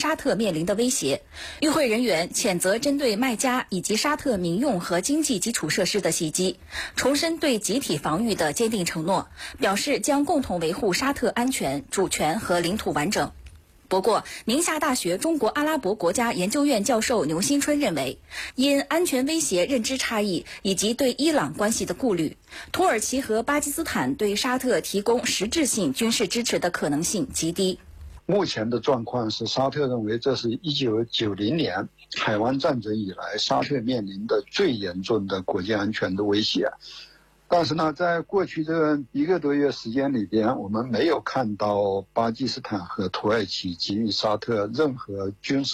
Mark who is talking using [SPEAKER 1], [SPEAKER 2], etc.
[SPEAKER 1] 沙特面临的威胁。与会人员谴责针对麦加以及沙特民用和经济基础设施的袭击，重申对集体防御的坚定承诺，表示将共同维护沙特安全、主权和领土完整。不过，宁夏大学中国阿拉伯国家研究院教授牛新春认为，因安全威胁认知差异以及对伊朗关系的顾虑，土耳其和巴基斯坦对沙特提供实质性军事支持的可能性极低。
[SPEAKER 2] 目前的状况是，沙特认为这是1990年海湾战争以来沙特面临的最严重的国家安全的威胁。但是呢，在过去这1个多月时间里边，我们没有看到巴基斯坦和土耳其给予沙特任何军事